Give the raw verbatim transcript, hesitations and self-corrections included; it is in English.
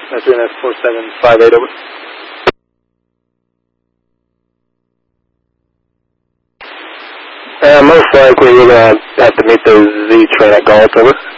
That's in at four seven five eight, over. Uh, most likely we're going to have to meet the Z train at Galt, over.